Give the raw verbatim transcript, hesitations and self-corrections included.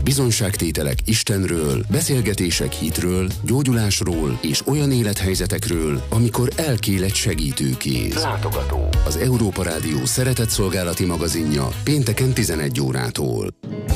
bizonságtételek Istenről, beszélgetések hitről, gyógyulásról és olyan élethelyzetekről, amikor elkél egy segítőkéz. Látogató. Az Európa Rádió szeretetszolgálati magazinja pénteken tizenegy órától.